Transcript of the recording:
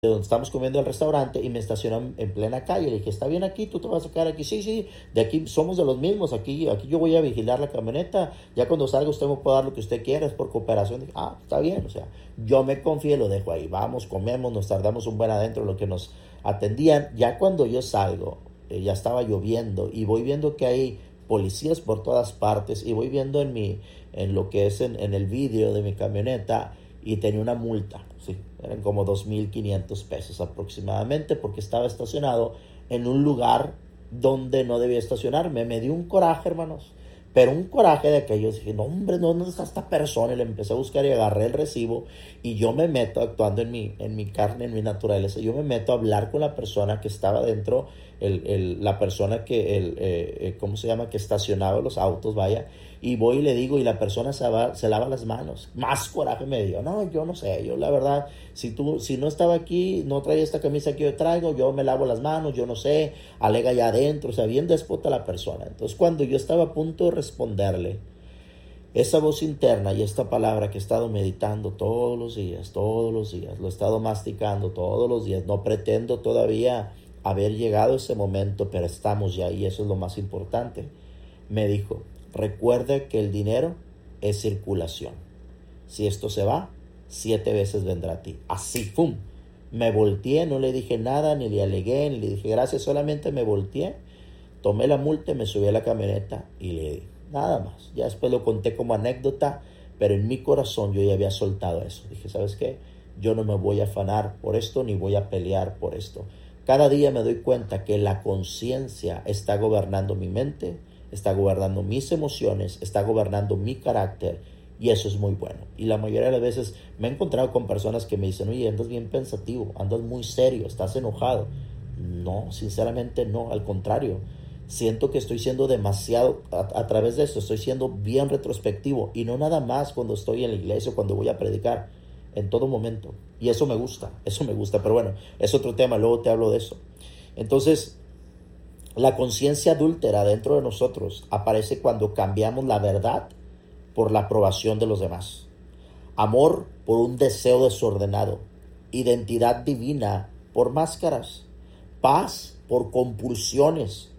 de donde estamos comiendo el restaurante y me estacionó en plena calle. Le dije, ¿está bien aquí? ¿Tú te vas a quedar aquí? Sí, sí, de aquí somos de los mismos. Aquí yo voy a vigilar la camioneta. Ya cuando salga usted me puede dar lo que usted quiera, es por cooperación. Dije, está bien. O sea, yo me confié, lo dejo ahí. Vamos, comemos, nos tardamos un buen adentro lo que nos atendían. Ya cuando yo salgo, ya estaba lloviendo y voy viendo que hay policías por todas partes y voy viendo en lo que es en el vídeo de mi camioneta y tenía una multa, sí, eran como 2,500 pesos aproximadamente porque estaba estacionado en un lugar donde no debía estacionarme. Me dio un coraje, hermanos, pero un coraje de aquellos. Dije, no hombre, ¿dónde está esta persona? Y le empecé a buscar y agarré el recibo y yo me meto actuando en mi carne, en mi naturaleza. Yo me meto a hablar con la persona que estaba dentro, la persona ¿cómo se llama? Que estacionaba los autos, vaya. Y voy y le digo, y la persona se lava las manos. Más coraje me dio. No, yo no sé, yo la verdad, si no estaba aquí, no traía esta camisa que yo traigo, yo me lavo las manos, yo no sé, alega allá adentro. O sea, bien déspota la persona. Entonces, cuando yo estaba a punto de responderle, esa voz interna y esta palabra que he estado meditando todos los días, lo he estado masticando todos los días. No pretendo todavía haber llegado a ese momento, pero estamos ya ahí, eso es lo más importante. Me dijo, recuerda que el dinero es circulación. Si esto se va, 7 veces vendrá a ti. Así, ¡pum! Me volteé, no le dije nada, ni le alegué, ni le dije gracias, solamente me volteé, tomé la multa, me subí a la camioneta y le di. Nada más. Ya después lo conté como anécdota, pero en mi corazón yo ya había soltado eso. Dije, ¿sabes qué? Yo no me voy a afanar por esto, ni voy a pelear por esto. Cada día me doy cuenta que la conciencia está gobernando mi mente, está gobernando mis emociones, está gobernando mi carácter, y eso es muy bueno. Y la mayoría de las veces me he encontrado con personas que me dicen, oye, andas bien pensativo, andas muy serio, estás enojado. No, sinceramente no, al contrario. Siento que estoy siendo demasiado, a través de esto, estoy siendo bien retrospectivo, y no nada más cuando estoy en la iglesia o cuando voy a predicar, en todo momento. Y eso me gusta, pero bueno, es otro tema, luego te hablo de eso. Entonces, la conciencia adúltera dentro de nosotros aparece cuando cambiamos la verdad por la aprobación de los demás. Amor por un deseo desordenado. Identidad divina por máscaras. Paz por compulsiones.